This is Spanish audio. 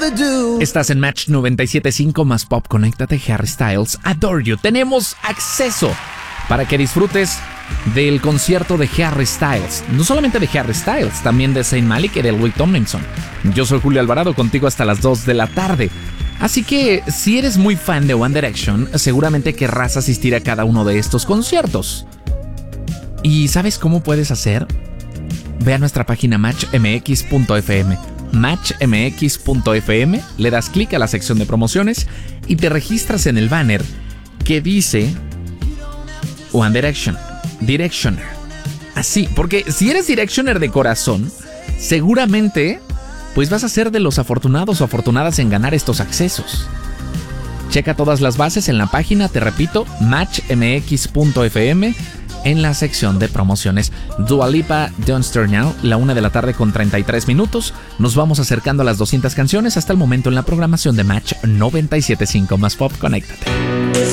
Estás en Match 97.5 más Pop. Conéctate, Harry Styles, Adore You. Tenemos acceso para que disfrutes del concierto de Harry Styles. No solamente de Harry Styles, también de Zayn Malik y de Louis Tomlinson. Yo soy Julio Alvarado, contigo hasta las 2 de la tarde. Así que, si eres muy fan de One Direction, seguramente querrás asistir a cada uno de estos conciertos. ¿Y sabes cómo puedes hacer? Ve a nuestra página matchmx.fm. matchmx.fm, le das clic a la sección de promociones y te registras en el banner que dice One Direction, Directioner. Así, porque si eres Directioner de corazón, seguramente pues vas a ser de los afortunados o afortunadas en ganar estos accesos. Checa todas las bases en la página, te repito, matchmx.fm, en la sección de promociones. Dua Lipa, Don't Start Now, la 1 de la tarde con 33 minutos. Nos vamos acercando a las 200 canciones hasta el momento en la programación de Match 97.5 más Pop. Conéctate.